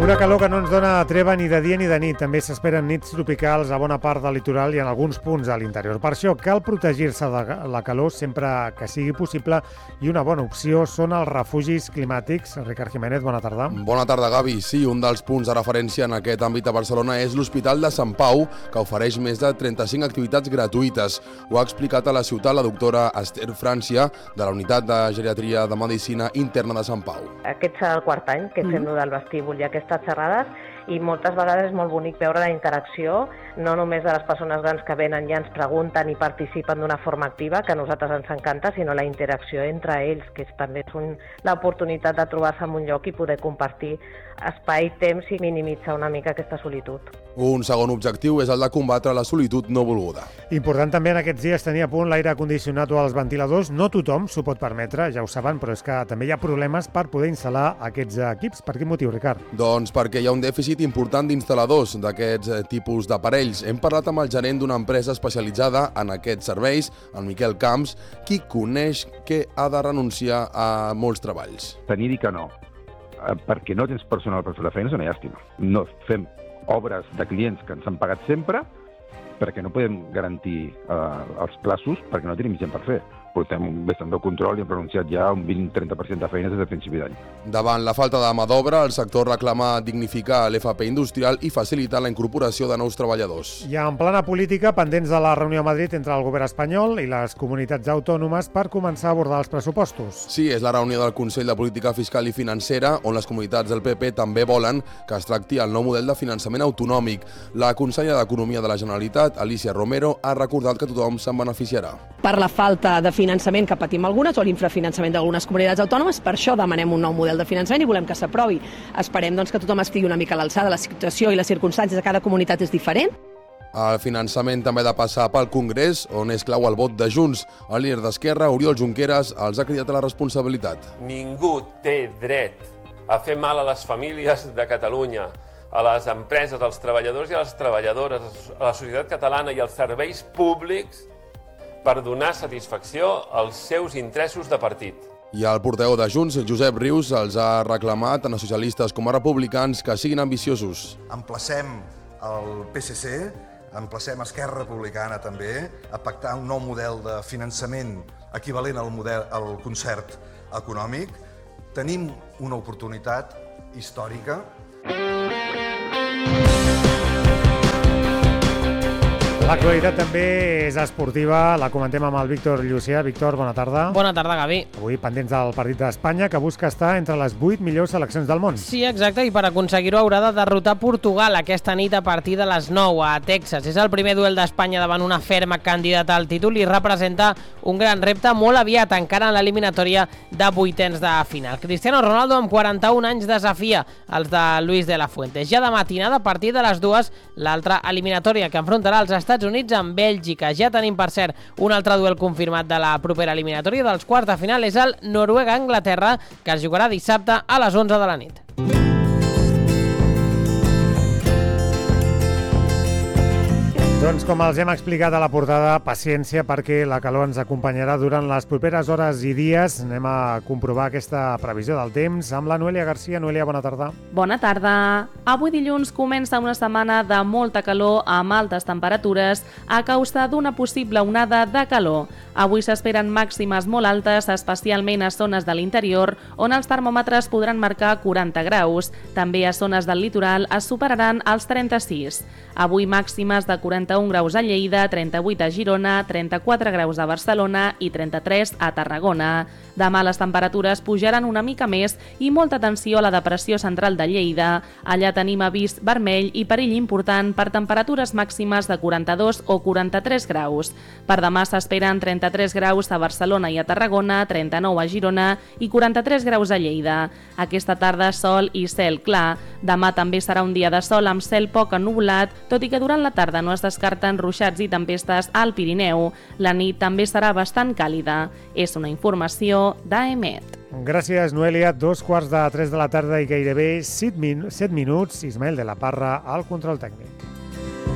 Una calor que no ens dona treva ni de dia ni de nit. També s'esperen nits tropicals a bona part del litoral i en alguns punts a l'interior. Per això cal protegir-se de la calor sempre que sigui possible i una bona opció són els refugis climàtics. Ricard Jiménez, bona tarda. Bona tarda, Gavi. Sí, un dels punts de referència en aquest àmbit a Barcelona és l'Hospital de Sant Pau, que ofereix més de 35 activitats gratuïtes. Ho ha explicat a la ciutat la doctora Esther Francia, de la Unitat de Geriatria de Medicina Interna de Sant Pau. Aquest serà el quart any que fem del vestíbul i aquestes xerrades, i moltes vegades és molt bonic veure la interacció, no només de les persones grans que venen i ens pregunten i participen d'una forma activa, que a nosaltres ens encanta, sinó la interacció entre ells, que també és l'oportunitat de trobar-se en un lloc i poder compartir espai, temps i minimitzar una mica aquesta solitud. Un segon objectiu és el de combatre la solitud no volguda. Important també en aquests dies tenir a punt l'aire condicionat o els ventiladors. No tothom s'ho pot permetre, ja ho saben, però és que també hi ha problemes per poder instal·lar aquests equips. Per quin motiu, Ricard? Doncs perquè hi ha un dèficit important d'instal·ladors d'aquests tipus d'aparells. Hem parlat amb el gerent d'una empresa especialitzada en aquests serveis, el Miquel Camps, qui coneix que ha de renunciar a molts treballs. Tenir que no, perquè no tens personal per fer la feina és una llàstima. No fem obres de clients que ens han pagat sempre perquè no podem garantir els plaços, perquè no tenim gent per fer. Portem un bastant de control i hem renunciat ja a un 20-30% de feines des de principi d'any. Davant la falta de mà d'obra, el sector reclama dignificar l'FP industrial i facilitar la incorporació de nous treballadors. Hi ha en plana política pendents de la reunió a Madrid entre el govern espanyol i les comunitats autònomes per començar a abordar els pressupostos. Sí, és la reunió del Consell de Política Fiscal i Financera, on les comunitats del PP també volen que es tracti el nou model de finançament autonòmic. La consellera d'Economia de la Generalitat, Alicia Romero, ha recordat que tothom se'n beneficiarà. Per la falta de finançament que patim algunes o l'infrafinançament d'algunes comunitats autònomes, per això demanem un nou model de finançament i volem que s'aprovi. Esperem que tothom estigui una mica a l'alçada. La situació i les circumstàncies de cada comunitat és diferent. El finançament també ha de passar pel Congrés, on és clau el vot de Junts. El líder d'Esquerra, Oriol Junqueras, els ha cridat a la responsabilitat. Ningú té dret a fer mal a les famílies de Catalunya, a les empreses, als treballadors i a les treballadores, a la societat catalana i als serveis públics per donar satisfacció als seus interessos de partit. I el portaveu de Junts, Josep Rius, els ha reclamat tant a socialistes com a republicans que siguin ambiciosos. Emplacem el PSC, emplacem Esquerra Republicana també, a pactar un nou model de finançament equivalent al concert econòmic. Tenim una oportunitat històrica. L'actualitat també és esportiva, la comentem amb el Víctor Llucià. Víctor, bona tarda. Bona tarda, Gavi. Avui pendents del partit d'Espanya, que busca estar entre les 8 millors seleccions del món. Sí, exacte, i per aconseguir-ho haurà de derrotar Portugal aquesta nit a partir de les 9 a Texas. És el primer duel d'Espanya davant una ferma candidata al títol i representa un gran repte molt aviat, encara en l'eliminatòria de vuitens de final. Cristiano Ronaldo, amb 41 anys, desafia els de Luis de la Fuente. Ja de matinada, a partir de les 2, l'altra eliminatòria que enfrontarà els Estats Units amb Bèlgica. Ja tenim, per cert, un altre duel confirmat de la propera eliminatòria dels quarts de final. És el Noruega-Anglaterra, que es jugarà dissabte a les 11 de la nit. Doncs com els hem explicat a la portada, paciència perquè la calor ens acompanyarà durant les properes hores i dies. Anem a comprovar aquesta previsió del temps amb la Noelia Garcia. Noelia, bona tarda. Bona tarda. Avui dilluns comença una setmana de molta calor amb altes temperatures a causa d'una possible onada de calor. Avui s'esperen màximes molt altes, especialment a zones de l'interior, on els termòmetres podran marcar 40 graus. També a zones del litoral es superaran els 36. Avui màximes de 41 graus a Lleida, 38 a Girona, 34 graus a Barcelona i 33 a Tarragona. Demà les temperatures pujaran una mica més i molta atenció a la depressió central de Lleida. Allà tenim avís vermell i perill important per temperatures màximes de 42 o 43 graus. Per demà s'esperen 33 graus a Barcelona i a Tarragona, 39 a Girona i 43 graus a Lleida. Aquesta tarda sol i cel clar. Demà també serà un dia de sol amb cel poc ennuvolat, tot i que durant la tarda no es descarten ruixats i tempestes al Pirineu. La nit també serà bastant càlida. És una informació d'AEMET. Gràcies, Noelia. 2:15 de la tarda i gairebé 7 minuts. Ismael de la Parra al control tècnic.